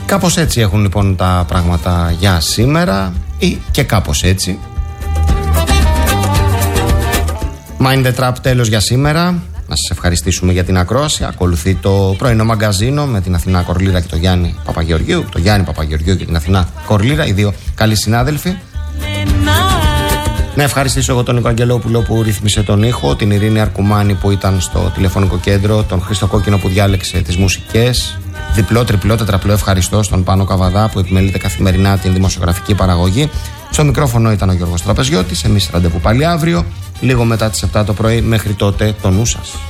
Κάπως έτσι έχουν λοιπόν τα πράγματα για σήμερα, ή και κάπως έτσι. Mind the Trap, τέλος για σήμερα. Να σας ευχαριστήσουμε για την ακρόαση. Ακολουθεί το πρωινό μαγκαζίνο με την Αθηνά Κορλήρα και τον Γιάννη Παπαγεωργίου. Το Γιάννη Παπαγεωργίου και την Αθηνά Κορλήρα, οι δύο καλοί συνάδελφοι. Να ευχαριστήσω εγώ τον Νίκο Αγγελόπουλο που ρύθμισε τον ήχο, την Ειρήνη Αρκουμάνη που ήταν στο τηλεφωνικό κέντρο, τον Χρήστο Κόκκινο που διάλεξε τις μουσικές. Διπλό, τριπλό, τετραπλό ευχαριστώ στον Πάνο Καβαδά που επιμελείται καθημερινά την δημοσιογραφική παραγωγή. Στο μικρόφωνο ήταν ο Γιώργος Τραπεζιώτης. Εμείς ραντεβού πάλι αύριο, λίγο μετά τις 7 το πρωί. Μέχρι τότε, το νου σας.